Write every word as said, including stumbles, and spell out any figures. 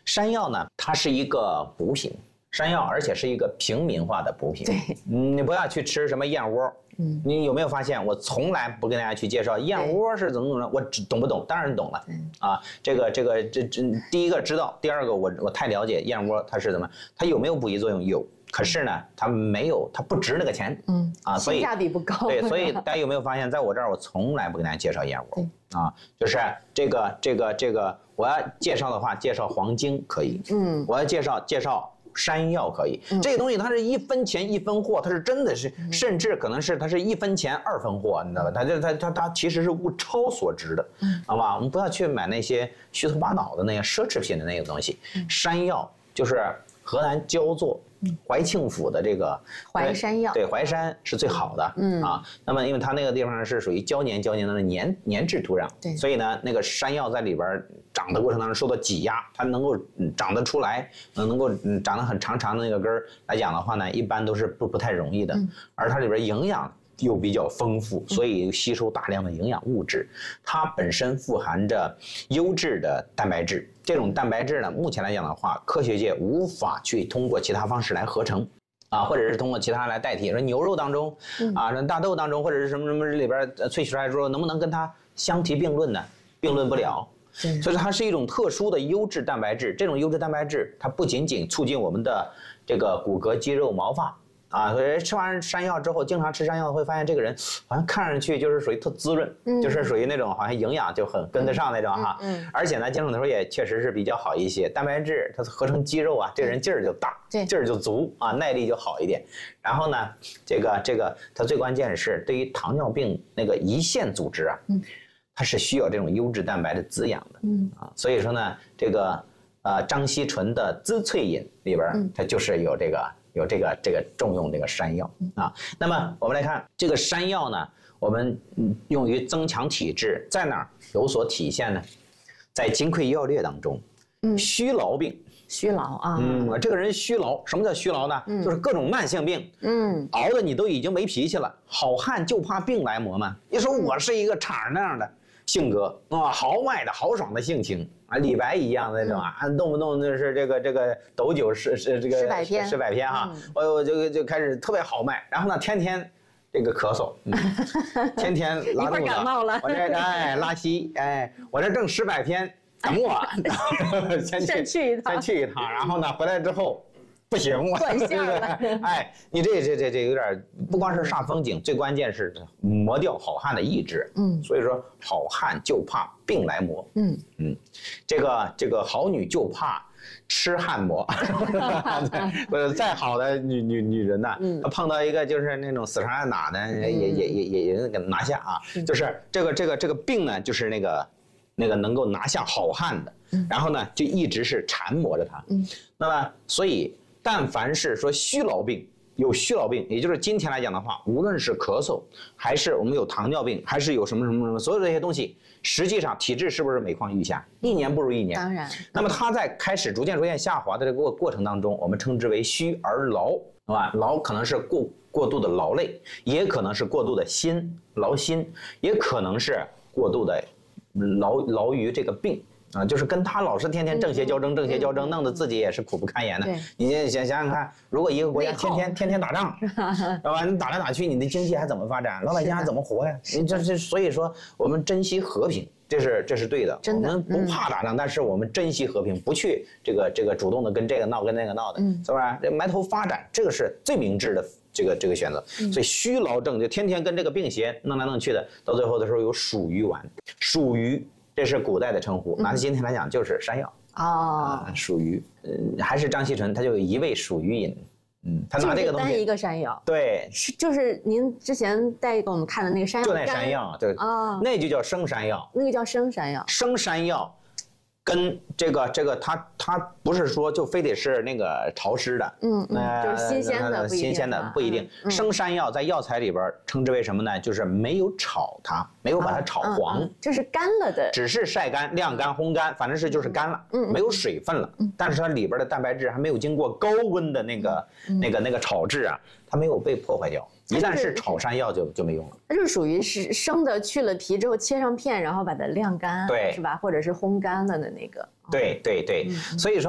山药呢，它是一个补品，山药而且是一个平民化的补品。 对， 嗯，你不要去吃什么燕窝。嗯，你有没有发现，我从来不跟大家去介绍燕窝是怎么怎么，我懂不懂？当然懂了。啊，这个这个这这，第一个知道，第二个我我太了解燕窝它是怎么，它有没有补益作用？有。可是呢，它没有，它不值那个钱。嗯啊，所以性价比不高。 对，所以大家有没有发现，在我这儿我从来不跟大家介绍燕窝。啊，就是这个这个这个，我要介绍的话，介绍黄精可以。嗯，我要介绍介绍。山药可以，这个东西它是一分钱一分货，它是真的是，甚至可能是它是一分钱二分货，你知道吧？它这它它它其实是物超所值的，好吧？我们不要去买那些虚头巴脑的那些奢侈品的那个东西。山药就是河南焦作。怀庆府的这个淮山药， 对，淮山是最好的，嗯啊。那么因为它那个地方是属于胶黏胶黏的黏黏质土壤，对，所以呢，那个山药在里边长的过程当中受到挤压，它能够长得出来，能够长得很长长的那个根儿来讲的话呢，一般都是不不太容易的，而它里边营养又比较丰富，所以吸收大量的营养物质。它本身富含着优质的蛋白质，这种蛋白质呢，目前来讲的话，科学界无法去通过其他方式来合成，啊，或者是通过其他来代替。说牛肉当中，啊，大豆当中，或者是什么什么里边萃取出来之后，能不能跟它相提并论呢？并论不了。所以它是一种特殊的优质蛋白质。这种优质蛋白质，它不仅仅促进我们的这个骨骼、肌肉、毛发。啊，所以吃完山药之后，经常吃山药会发现这个人好像看上去就是属于特滋润，嗯、就是属于那种好像营养就很跟得上那种哈。嗯嗯、而且呢，精神头也确实是比较好一些，蛋白质它合成肌肉啊，这个人劲儿就大，劲儿就足啊，耐力就好一点。然后呢，这个这个它最关键的是对于糖尿病那个胰腺组织啊，嗯、它是需要这种优质蛋白的滋养的，嗯啊，所以说呢，这个呃张锡纯的滋萃饮里边它就是有这个。有这个这个重用这个山药啊，那么我们来看这个山药呢，我们用于增强体质，在哪儿有所体现呢？在《金匮要略》当中，嗯，虚劳病， 虚劳啊， 嗯，这个人虚劳，什么叫虚劳呢？嗯、就是各种慢性病，嗯，熬的你都已经没脾气了，好汉就怕病来磨嘛。你说我是一个厂那样的性格啊，豪迈的豪爽的性情。啊，李白一样的那种啊，嗯、动不动就是这个这个斗酒是是这个十百篇十百篇哈，嗯、我我就就开始特别豪迈，然后呢，天天这个咳嗽，嗯、天天拉肚子， 感冒了， 我这哎拉稀，哎，我这正十百篇感冒啊，先去去一趟， 先去一趟，然后呢，回来之后。不行， 断线了。 哎，你这这这这有点不光是煞风景，最关键是磨掉好汉的意志。嗯，所以说好汉就怕病来磨。嗯嗯，这个这个好女就怕吃汉磨。呃，再好的女女女人呢，她碰到一个就是那种死缠烂打的，也也也也也能给拿下啊。就是这个这个这个病呢，就是那个那个能够拿下好汉的，然后呢就一直是缠磨着他。嗯，那么所以。但凡是说虚劳病，有虚劳病，也就是今天来讲的话，无论是咳嗽，还是我们有糖尿病，还是有什么什么什么，所有这些东西，实际上体质是不是每况愈下，一年不如一年？ 当然。 那么它在开始逐渐逐渐下滑的这个过过程当中，我们称之为虚而劳，是吧？劳可能是过过度的劳累，也可能是过度的心劳心，也可能是过度的劳劳于这个病。啊，就是跟他老是天天正邪交争，正邪交争，弄得自己也是苦不堪言的。你想想想看，如果一个国家天天天天打仗，是吧？你打来打去，你的经济还怎么发展？老百姓还怎么活呀？你这这，所以说我们珍惜和平，这是这是对的。我们不怕打仗，但是我们珍惜和平，不去这个这个主动的跟这个闹跟那个闹的，是吧？这埋头发展，这个是最明智的这个这个选择。所以虚劳症就天天跟这个病邪弄来弄去的，到最后的时候有鼠鱼丸，鼠鱼。这是古代的称呼，拿今天来讲就是山药哦，鼠鱼，嗯，还是张锡纯，他就有一味鼠鱼饮，嗯，他拿这个东西， 单一个山药， 对， 是就是您之前带给我们看的那个山药就那山药，对，哦，那就叫生山药， 那个叫生山药， 生山药。跟这个这个它它不是说就非得是那个潮湿的，嗯， 呃、就是新鲜的， 新鲜的不一定。嗯、生山药在药材里边称之为什么呢？就是没有炒它，没有把它炒黄， 嗯嗯、这是干了的， 只是晒干、晾干、烘干，反正是就是干了，嗯，没有水分了。嗯、但是它里边的蛋白质还没有经过高温的那个、嗯、那个那个炒制啊，它没有被破坏掉。一旦是炒山药就就没用了， 它是属于是生的，去了皮之后切上片，然后把它晾干， 对， 是吧？或者是烘干了的那个。 对对对，嗯、所以说。